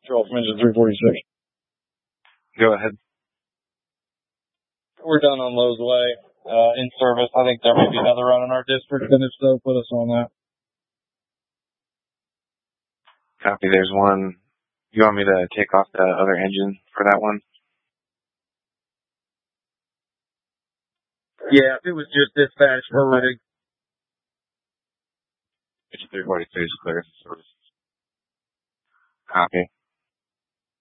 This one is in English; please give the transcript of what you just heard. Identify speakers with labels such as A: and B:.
A: Control from engine 346.
B: Go ahead.
A: We're done on Lowe's Way. In service. I think there may be another run in our district, and if so, put us on that.
B: Copy. There's one. You want me to take off the other engine for that one?
A: Yeah, if it was just dispatch for rig.
B: Engine 346 is clear for service. Copy.